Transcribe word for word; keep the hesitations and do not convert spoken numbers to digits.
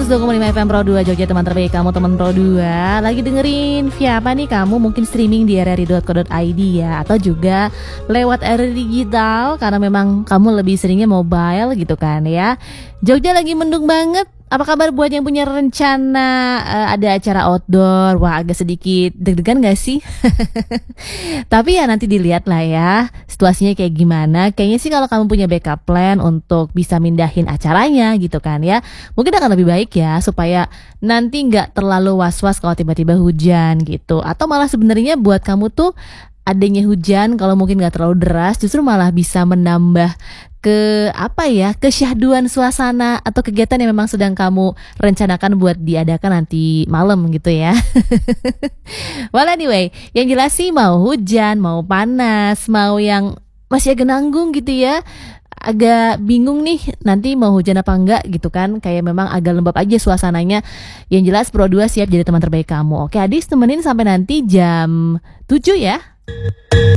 seratus dua koma lima F M Pro dua Jogja, teman terbaik kamu, teman Pro dua. Lagi dengerin via apa nih kamu? Mungkin streaming di r r i dot co dot i d ya, atau juga lewat R R I Digital karena memang kamu lebih seringnya mobile gitu kan ya. Jogja lagi mendung banget. Apa kabar buat yang punya rencana uh, ada acara outdoor? Wah, agak sedikit deg-degan gak sih? Tapi ya nanti dilihat lah ya situasinya kayak gimana. Kayaknya sih kalau kamu punya backup plan untuk bisa mindahin acaranya gitu kan ya, mungkin akan lebih baik ya, supaya nanti gak terlalu was-was kalau tiba-tiba hujan gitu. Atau malah sebenarnya buat kamu tuh adanya hujan kalau mungkin gak terlalu deras justru malah bisa menambah ke apa ya, kesyahduan suasana atau kegiatan yang memang sedang kamu rencanakan buat diadakan nanti malam gitu ya. Well anyway, yang jelas sih mau hujan, mau panas, mau yang masih agak nanggung gitu ya, agak bingung nih nanti mau hujan apa enggak gitu kan, kayak memang agak lembab aja suasananya. Yang jelas Pro dua siap jadi teman terbaik kamu. Oke Adis, temenin sampai nanti jam tujuh ya.